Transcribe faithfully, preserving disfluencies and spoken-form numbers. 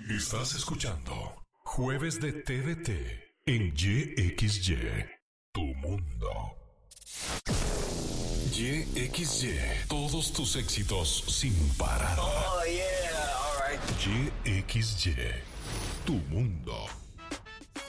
Estás escuchando Jueves de T V T en Y X Y, tu mundo. Y X Y, todos tus éxitos sin parar. Oh, yeah, all right. Y X Y, tu mundo.